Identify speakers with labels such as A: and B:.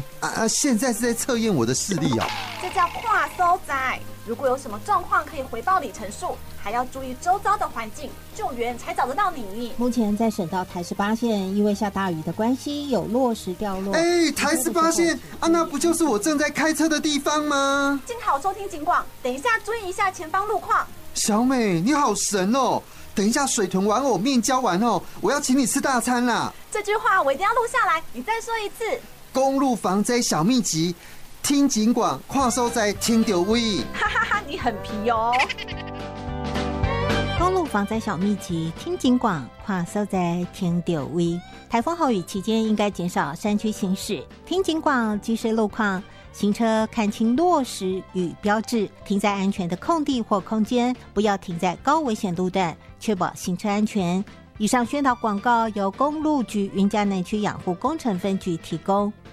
A: 现在是在测验我的视力哦。
B: 这叫跨搜仔。如果有什么状况，可以回报里程数，还要注意周遭的环境，救援才找得到你。
C: 目前在省道台18线，因为下大雨的关系，有落石掉落。
A: 台18线那不就是我正在开车的地方吗？
B: 静好收听警广，等一下注意一下前方路况。
A: 小美，你好神哦！等一下水豚玩偶面交完后，我要请你吃大餐啦。
B: 这句话我一定要录下来，你再说一次。
A: 公路防灾小秘籍，听警广，看所在听到位。
B: 哈哈哈，你很皮哦。
C: 公路防灾小秘籍，听警广，看所在听到位。台风豪雨期间，应该减少山区行驶，听警广，及时路况。行车看清落石与标志，停在安全的空地或空间，不要停在高危险路段，确保行车安全。以上宣导广告由公路局云嘉南区养护工程分局提供。